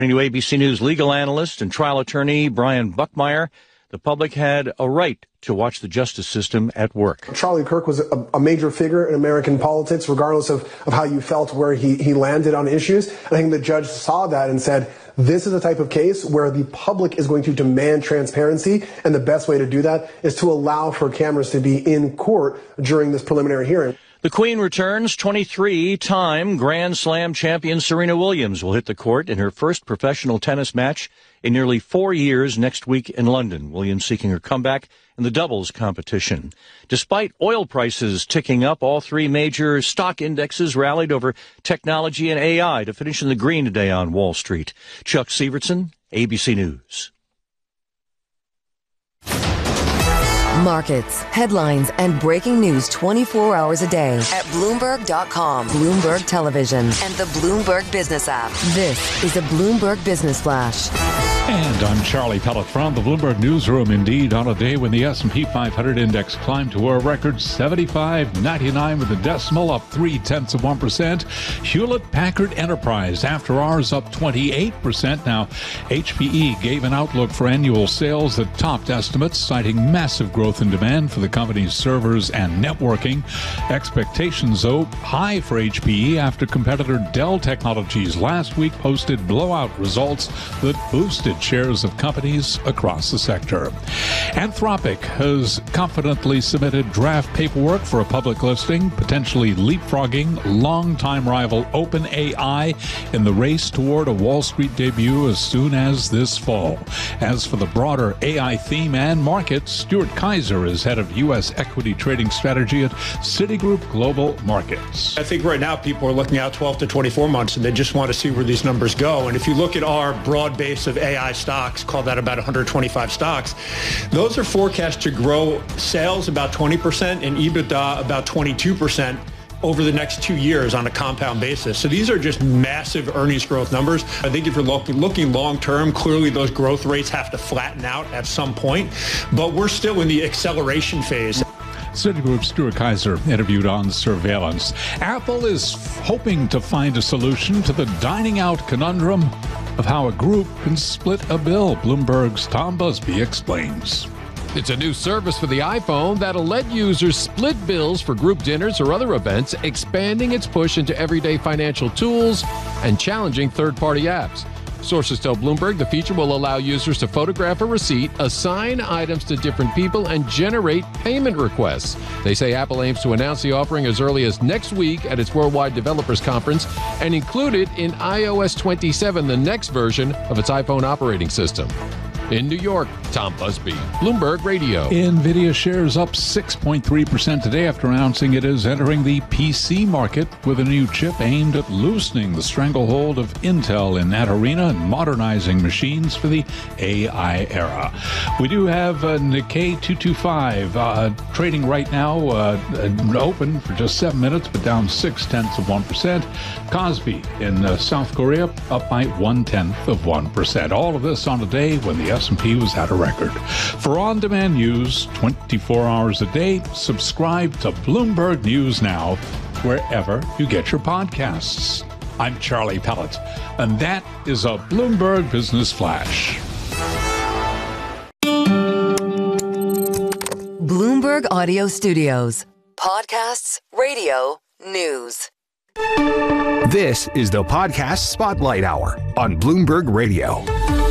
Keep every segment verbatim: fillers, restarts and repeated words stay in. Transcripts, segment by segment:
According to A B C News legal analyst and trial attorney Brian Buckmeyer, the public had a right to watch the justice system at work. Charlie Kirk was a, a major figure in American politics, regardless of, of how you felt where he, he landed on issues. And I think the judge saw that and said, this is a type of case where the public is going to demand transparency, and the best way to do that is to allow for cameras to be in court during this preliminary hearing. The Queen returns. twenty-three-time Grand Slam champion Serena Williams will hit the court in her first professional tennis match in nearly four years next week in London. Williams seeking her comeback in the doubles competition. Despite oil prices ticking up, all three major stock indexes rallied over technology and A I to finish in the green today on Wall Street. Chuck Severson, A B C News. Markets, headlines, and breaking news twenty-four hours a day at Bloomberg dot com, Bloomberg Television, and the Bloomberg Business app. This is a Bloomberg Business Flash. And I'm Charlie Pellet from the Bloomberg Newsroom. Indeed, on a day when the S and P five hundred index climbed to a record seventy-five ninety-nine with a decimal, up three-tenths of one percent. Hewlett-Packard Enterprise, after hours, up twenty-eight percent. Now, H P E gave an outlook for annual sales that topped estimates, citing massive growth in demand for the company's servers and networking. Expectations, though, high for H P E after competitor Dell Technologies last week posted blowout results that boosted shares of companies across the sector. Anthropic has confidently submitted draft paperwork for a public listing, potentially leapfrogging longtime rival OpenAI in the race toward a Wall Street debut as soon as this fall. As for the broader A I theme and market, Stuart Kaiser is head of U S equity trading strategy at Citigroup Global Markets. I think right now people are looking out twelve to twenty-four months and they just want to see where these numbers go. And if you look at our broad base of A I stocks, call that about one hundred twenty-five stocks, those are forecast to grow sales about twenty percent and EBITDA about twenty-two percent over the next two years on a compound basis. So these are just massive earnings growth numbers. I think if you're looking, looking long-term, clearly those growth rates have to flatten out at some point, but we're still in the acceleration phase. Citigroup Stuart Kaiser interviewed on surveillance. Apple is hoping to find a solution to the dining out conundrum of how a group can split a bill. Bloomberg's Tom Busby explains. It's a new service for the iPhone that'll let users split bills for group dinners or other events, expanding its push into everyday financial tools and challenging third-party apps. Sources tell Bloomberg the feature will allow users to photograph a receipt, assign items to different people, and generate payment requests. They say Apple aims to announce the offering as early as next week at its Worldwide Developers Conference and include it in i O S twenty-seven, the next version of its iPhone operating system. In New York, Tom Busby, Bloomberg Radio. NVIDIA shares up six point three percent today after announcing it is entering the P C market with a new chip aimed at loosening the stranglehold of Intel in that arena and modernizing machines for the A I era. We do have uh, Nikkei two twenty-five uh, trading right now, uh, open for just seven minutes, but down six-tenths of one percent. Kospi in uh, South Korea up by one-tenth of one percent. All of this on a day when the S and P was at a record. For on-demand news twenty-four hours a day, subscribe to Bloomberg News Now wherever you get your podcasts. I'm Charlie Pellet, and that is a Bloomberg Business Flash. Bloomberg Audio Studios. Podcasts, radio, news. This is the Podcast Spotlight Hour on Bloomberg Radio.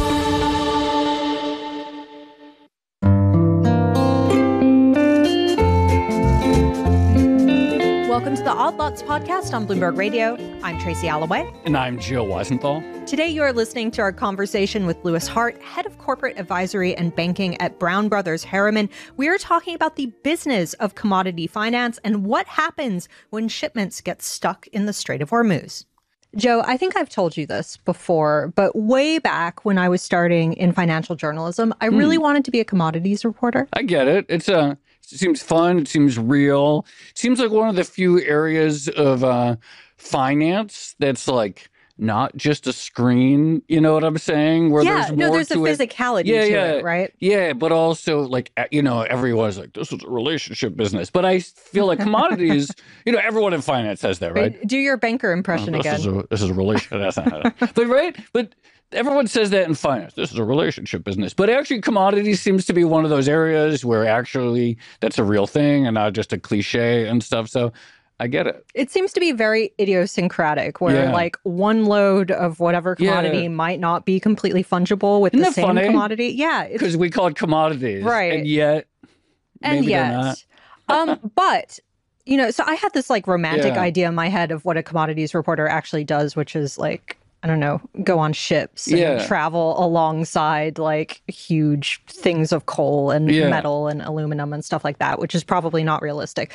Welcome to the Odd Lots podcast on Bloomberg Radio. I'm Tracy Alloway. And I'm Jill Weisenthal. Today you are listening to our conversation with Louis Hart, head of corporate advisory and banking at Brown Brothers Harriman. We are talking about the business of commodity finance and what happens when shipments get stuck in the Strait of Hormuz. Joe, I think I've told you this before, but way back when I was starting in financial journalism, I really mm. wanted to be a commodities reporter. I get it. It's a... It seems fun. It seems real. It seems like one of the few areas of uh, finance that's like not just a screen. You know what I'm saying? Where yeah, there's no, more there's to a it. physicality yeah, to yeah, it, right? Yeah, but also like, you know, everyone's like, this is a relationship business. But I feel like commodities, you know, everyone in finance has that, right? Do your banker impression oh, this again. Is a, this is a relationship. But right? But everyone says that in finance. This is a relationship business. But actually, commodities seems to be one of those areas where actually that's a real thing and not just a cliche and stuff. So I get it. It seems to be very idiosyncratic, where Yeah. like one load of whatever commodity Yeah. might not be completely fungible with Isn't the that same funny? commodity. Yeah. it's- Because we call it commodities. Right. And yet, and maybe they're yet, not. um, but you know, so I had this like romantic Yeah. idea in my head of what a commodities reporter actually does, which is like, I don't know, go on ships and Yeah. travel alongside like huge things of coal and Yeah. metal and aluminum and stuff like that, which is probably not realistic.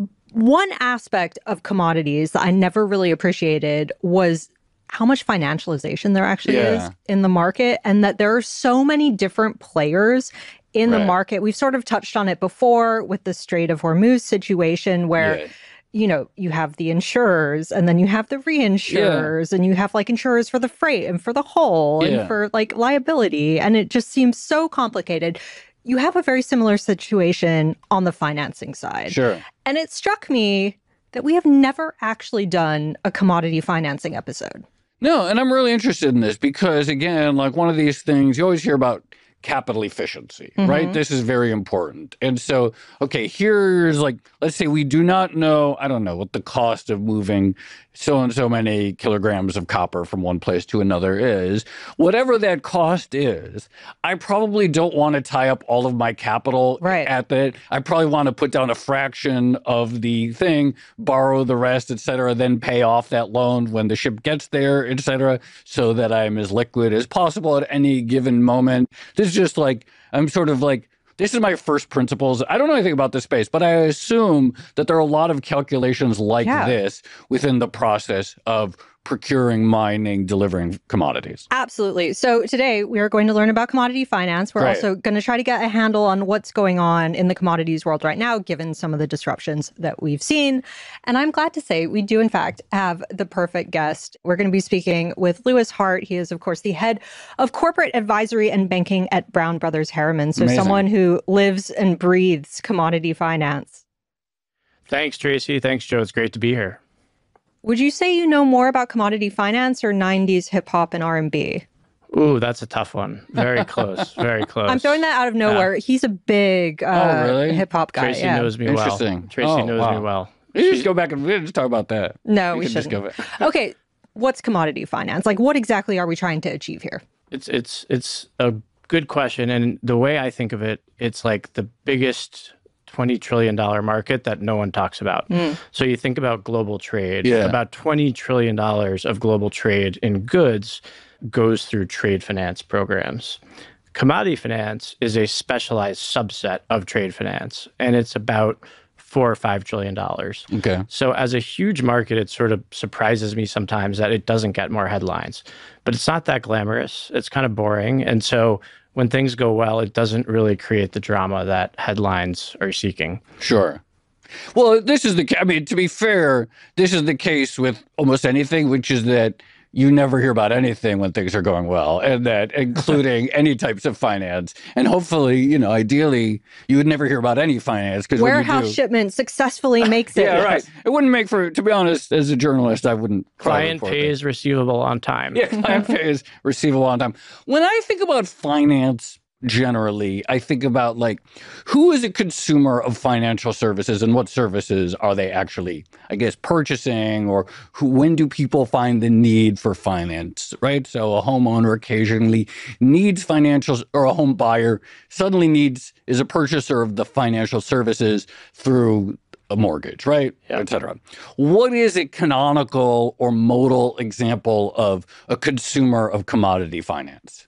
One aspect of commodities that I never really appreciated was how much financialization there actually Yeah. is in the market, and that there are so many different players in the Right. market. We've sort of touched on it before with the Strait of Hormuz situation where Yeah. you know, you have the insurers and then you have the reinsurers and you have like insurers for the freight and for the hull Yeah. and for like liability. And it just seems so complicated. You have a very similar situation on the financing side. Sure. And it struck me that we have never actually done a commodity financing episode. No, and I'm really interested in this because, again, like one of these things, you always hear about capital efficiency, right? Mhm. This is very important. And so, okay, here's like, let's say we do not know, I don't know, what the cost of moving so and so many kilograms of copper from one place to another is. Whatever that cost is, I probably don't want to tie up all of my capital Right. at that. I probably want to put down a fraction of the thing, borrow the rest, et cetera, then pay off that loan when the ship gets there, et cetera, so that I'm as liquid as possible at any given moment. This is just like, I'm sort of like, this is my first principles. I don't know anything about this space, but I assume that there are a lot of calculations like Yeah. this within the process of procuring, mining, delivering commodities. Absolutely. So today we are going to learn about commodity finance. We're Right. also going to try to get a handle on what's going on in the commodities world right now, given some of the disruptions that we've seen. And I'm glad to say we do, in fact, have the perfect guest. We're going to be speaking with Louis Hart. He is, of course, the head of corporate advisory and banking at Brown Brothers Harriman. So Amazing. someone who lives and breathes commodity finance. Thanks, Tracy. Thanks, Joe. It's great to be here. Would you say you know more about commodity finance or nineties hip hop and R and B? Ooh, that's a tough one. Very close. Very close. I'm throwing that out of nowhere. He's a big uh, Oh, really? hip hop guy. Tracy yeah. knows me well. Interesting. Tracy Oh, knows wow. me well. We should just go back and we just talk about that. No, we can just shouldn't. go back. Okay, what's commodity finance? Like, what exactly are we trying to achieve here? It's it's it's a good question, and the way I think of it, it's like the biggest twenty trillion dollars market that no one talks about. So you think about global trade. Yeah. About twenty trillion dollars of global trade in goods goes through trade finance programs. Commodity finance is a specialized subset of trade finance, and it's about four or five trillion dollars. Okay. So as a huge market, it sort of surprises me sometimes that it doesn't get more headlines. But it's not that glamorous. It's kind of boring. And so when things go well, it doesn't really create the drama that headlines are seeking. Sure. Well, this is the, ca- I mean, to be fair, this is the case with almost anything, which is that you never hear about anything when things are going well, and that including any types of finance. And hopefully, you know, ideally, you would never hear about any finance because Warehouse shipment successfully makes it. Yeah, right. It wouldn't make for, to be honest, as a journalist, I wouldn't. Client pays receivable on time. Yeah, client pays receivable on time. When I think about finance generally, I think about like, who is a consumer of financial services and what services are they actually, I guess, purchasing, or who, when do people find the need for finance, right? So a homeowner occasionally needs financial, or a home buyer suddenly needs, is a purchaser of the financial services through a mortgage, right? Yep. Et cetera. What is a canonical or modal example of a consumer of commodity finance?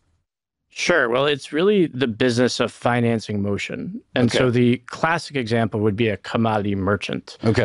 Sure. Well, it's really the business of financing motion. And Okay. so the classic example would be a commodity merchant. Okay.